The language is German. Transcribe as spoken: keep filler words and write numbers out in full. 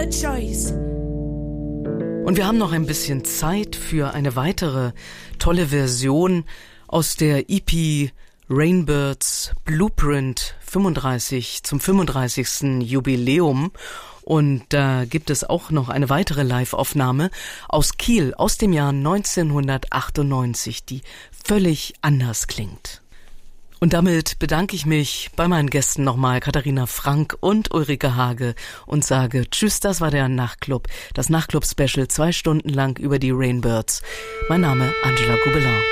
a choice. Und wir haben noch ein bisschen Zeit für eine weitere tolle Version aus der E P Rainbirds Blueprint fünfunddreißig zum fünfunddreißigsten Jubiläum. Und da gibt es auch noch eine weitere Live-Aufnahme aus Kiel aus dem Jahr neunzehnhundertachtundneunzig, die völlig anders klingt. Und damit bedanke ich mich bei meinen Gästen nochmal, Katharina Frank und Ulrike Hage, und sage Tschüss, das war der Nachtclub, das Nachtclub-Special, zwei Stunden lang über die Rainbirds. Mein Name Angela Gubelin.